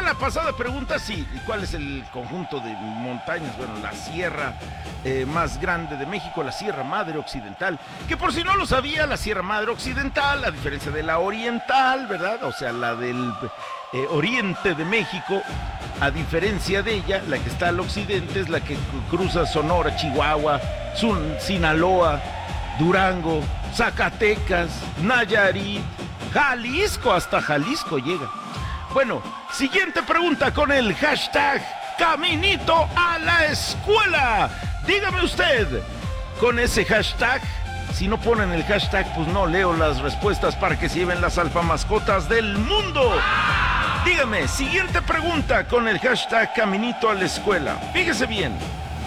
semana pasada pregunta sí, ¿cuál es el conjunto de montañas? Bueno, la sierra más grande de México, la Sierra Madre Occidental. Que por si no lo sabía, la Sierra Madre Occidental, a diferencia de la oriental, ¿verdad? O sea, la del oriente de México, a diferencia de ella, la que está al occidente es la que cruza Sonora, Chihuahua, Sinaloa, Durango, Zacatecas, Nayarit, Jalisco, hasta Jalisco llega. Bueno, siguiente pregunta con el hashtag Caminito a la Escuela. Dígame usted, con ese hashtag, si no ponen el hashtag, pues no leo las respuestas para que se lleven las alfamascotas del mundo. Dígame, siguiente pregunta con el hashtag Caminito a la Escuela. Fíjese bien,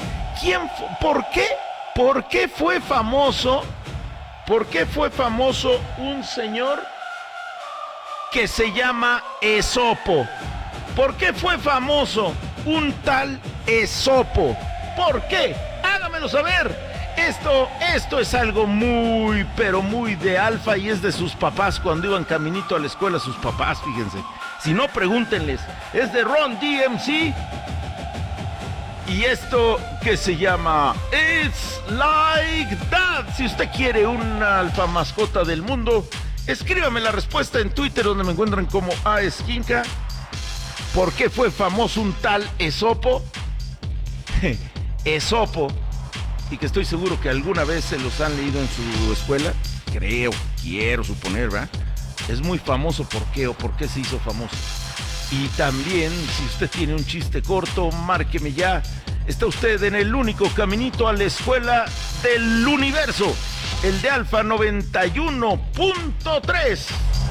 ¿por qué fue famoso un señor que se llama Esopo? ¿Por qué fue famoso un tal Esopo? ¿Por qué? Hágamelo saber. Esto es algo muy, pero muy de alfa y es de sus papás cuando iban caminito a la escuela, sus papás, fíjense. Si no, pregúntenles. Es de Ron DMC. Y esto que se llama It's Like That. Si usted quiere una alfa mascota del mundo, escríbame la respuesta en Twitter, donde me encuentran como Aesquinca. ¿Por qué fue famoso un tal Esopo? Esopo, y que estoy seguro que alguna vez se los han leído en su escuela. Quiero suponer, ¿verdad? Es muy famoso. ¿Por qué o por qué se hizo famoso? Y también, si usted tiene un chiste corto, márqueme ya. Está usted en el único caminito a la escuela del universo, el de Alfa 91.3.